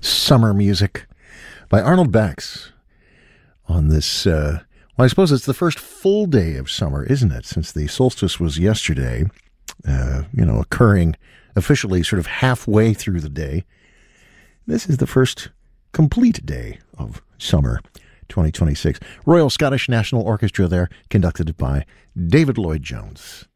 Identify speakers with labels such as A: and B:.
A: Summer music by Arnold Bax on this, well, I suppose it's the first full day of summer, isn't it? Since the solstice was yesterday, occurring officially sort of halfway through the day. This is the first complete day of summer 2026. Royal Scottish National Orchestra there, conducted by David Lloyd-Jones.